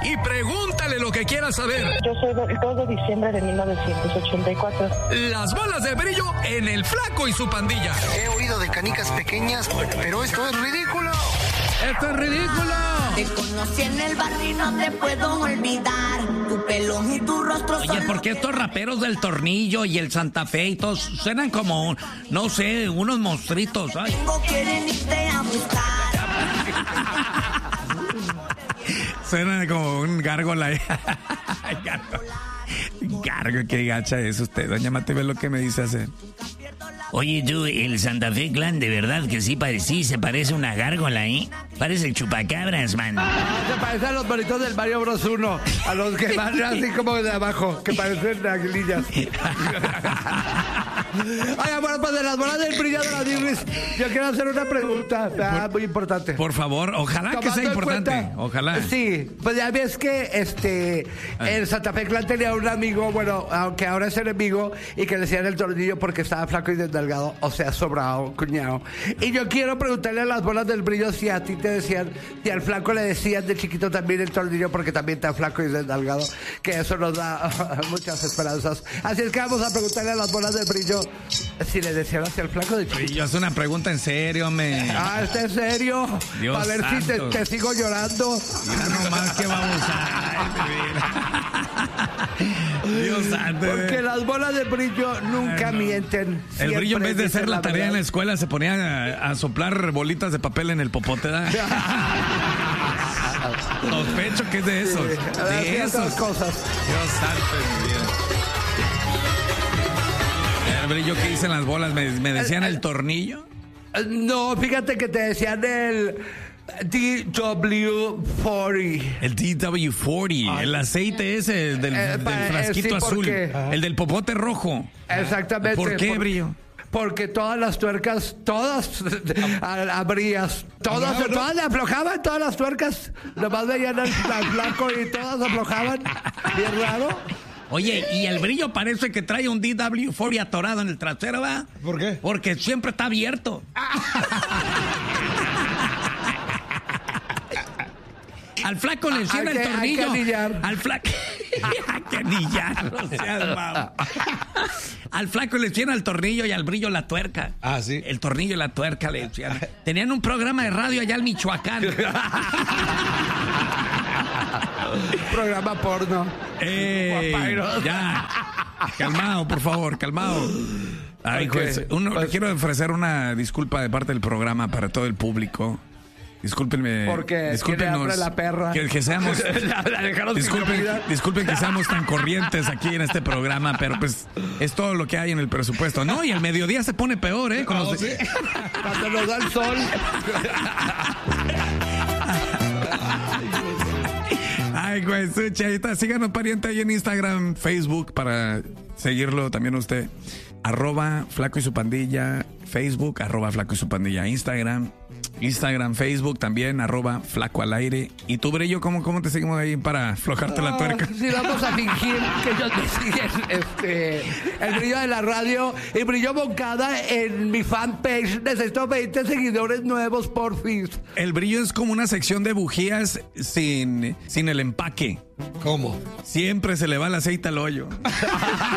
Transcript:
y pregúntale lo que quieras saber. Yo soy del 2 de diciembre de 1984. Las bolas de brillo en El Flaco y su pandilla. He oído de canicas pequeñas, pero esto es ridículo. ¡Esto es ridículo! Te conocí en el barrio y no te puedo olvidar. Tu pelo y tu rostro. Oye, ¿por qué estos raperos del Tornillo y el Santa Fe y todos suenan como, no sé, unos monstruitos? Ay. Quieren irte a buscar. Suena como un gárgola. Gárgola, qué gacha es usted. Doña Mate, ve lo que me dice hacer. Oye, tú, el Santa Fe Clan, de verdad que sí se parece una gárgola, ¿eh? Parece el chupacabras, man. Se parece a los bonitos del Mario Bros 1, a los que van así como de abajo, que parecen aguilillas. Oiga, bueno, pues de las bolas del brillo de la Dirris, yo quiero hacer una pregunta muy importante. Por favor, ojalá que sea importante. Ojalá. Sí, pues ya ves que el Santa Fe Clan tenía un amigo, bueno, aunque ahora es enemigo, y que le decían el Tornillo porque estaba flaco y desdelgado, o sea, sobrado, cuñado. Y yo quiero preguntarle a las bolas del brillo si a ti te decían, si al flaco le decían de chiquito también el Tornillo porque también está flaco y desdelgado, que eso nos da muchas esperanzas. Así es que vamos a preguntarle a las bolas del brillo si le decían hacia el flaco de chiquito. Yo, es una pregunta en serio, me. ¿Está en serio? Dios a ver santo. si te sigo llorando. Mira nomás que vamos a... Dios santo. Porque las bolas de brillo nunca mienten. El brillo, en vez de hacer la tarea verdad en la escuela, se ponía a soplar bolitas de papel en el popote, ¿da? Sospecho que es de esos. Sí, de esas cosas. Dios santo de mi vida. El brillo que dicen las bolas, me decían el tornillo. No, fíjate que te decían el DW40. El DW40, el aceite ese del frasquito sí, azul. porque... El del popote rojo. Exactamente. ¿Por qué, brillo? Porque todas las tuercas, todas abrías, todas le aflojaban, todas las tuercas, nomás veían al flaco y todas aflojaban, bien raro. Oye, y el brillo parece que trae un DW40 atorado en el trasero, ¿va? ¿Por qué? Porque siempre está abierto. Al flaco le enciende el tornillo. Al flaco. Hay que anillar, no seas mamá. Al flaco le enciende el tornillo y al brillo la tuerca. Ah, sí. El tornillo y la tuerca le encienden. Tenían un programa de radio allá en Michoacán. Programa porno. Ya. Calmado, por favor, calmado. Ay, Okay. Juez, quiero ofrecer una disculpa de parte del programa para todo el público. Discúlpenme. Porque discúlpenos, tiene hambre la perra. que seamos. disculpen que seamos tan corrientes aquí en este programa, pero pues es todo lo que hay en el presupuesto. No, y el mediodía se pone peor, ¿eh? Cuando Cuando nos da el sol. Ay, güey, ahí síganos, pariente, ahí en Instagram, Facebook, para seguirlo también usted. @Flaco y su pandilla, Facebook, @Flaco y su pandilla, Instagram, Facebook también, @Flaco al aire. ¿Y tú, Brillo, cómo te seguimos ahí para aflojarte la tuerca? Sí, vamos a fingir que ellos me siguen el brillo de la radio y Brillo Moncada en mi fanpage. Necesito 20 seguidores nuevos, porfis. El Brillo es como una sección de bujías sin el empaque. ¿Cómo? Siempre se le va el aceite al hoyo.